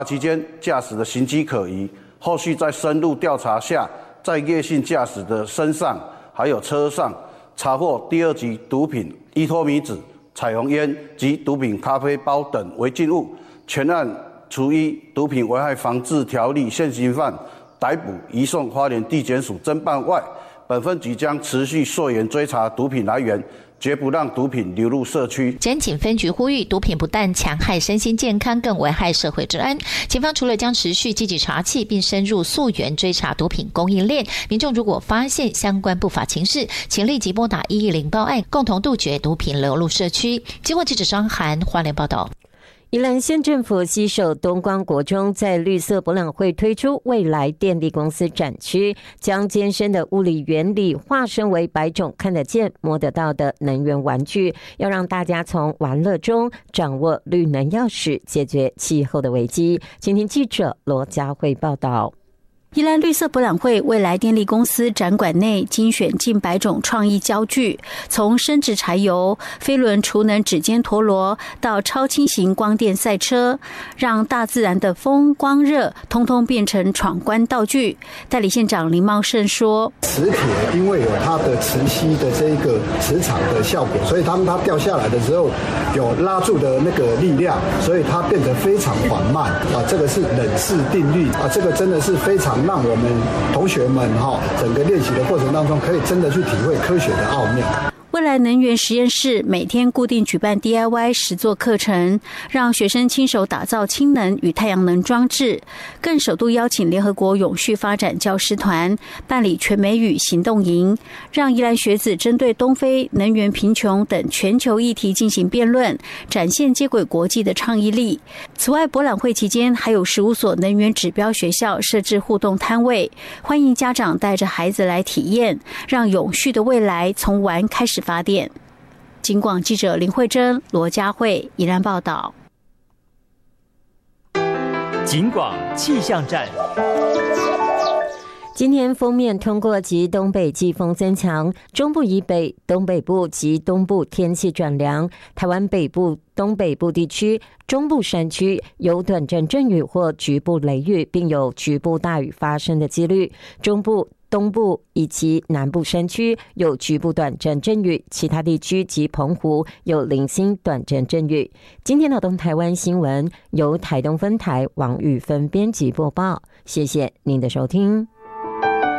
期间驾驶的行迹可疑，后续在深入调查下，在叶姓驾驶的身上还有车上查获第2级毒品依托米酯、彩虹烟及毒品咖啡包等违禁物，全案除依毒品危害防治条例现行犯逮捕，移送花莲地检署侦办外，本分局将持续溯源追查毒品来源，绝不让毒品流入社区。 检警分局呼吁，毒品不但戕害身心健康，更危害社会治安。警方除了将持续积极查缉，并深入溯源追查毒品供应链，民众如果发现相关不法情事，请立即拨打110报案，共同杜绝毒品流入社区。经过记者张涵花莲报道。 宜兰县政府携手东光国中，在绿色博览会推出未来电力公司展区，将艰深的物理原理化身为百种看得见、摸得到的能源玩具，要让大家从玩乐中掌握绿能钥匙，解决气候的危机。请听记者罗佳慧报道。 宜兰绿色博览会未来电力公司展馆内精选近100种创意教具，从生质柴油、飞轮储能指尖陀螺到超轻型光电赛车，让大自然的风光热通通变成闯关道具。代理县长林茂盛说， 磁铁因为有它的磁吸的这一个磁场的效果，所以当它掉下来的时候有拉住的那个力量，所以它变得非常缓慢啊，这个是冷氏定律啊，这个真的是非常让我们同学们整个练习的过程当中，可以真的去体会科学的奥妙。 未来能源实验室每天固定举办 DIY 实作课程，让学生亲手打造氢能与太阳能装置，更首度邀请联合国永续发展教师团办理全美语行动营，让宜兰学子针对东非能源贫穷等全球议题进行辩论，展现接轨国际的倡议力。此外，博览会期间还有15所能源指标学校设置互动摊位，欢迎家长带着孩子来体验，让永续的未来从玩开始发电。警广记者林慧珍、罗佳慧宜兰报道。 警广气象站。 今天锋面通过及东北季风增强，中部以北、东北部及东部天气转凉，台湾北部、东北部地区、中部山区有短暂阵雨或局部雷雨，并有局部大雨发生的几率。中部、东部以及南部山区有局部短暂阵雨，其他地区及澎湖有零星短暂阵雨。今天的东台湾新闻由台东分台王玉芬编辑播报，谢谢您的收听。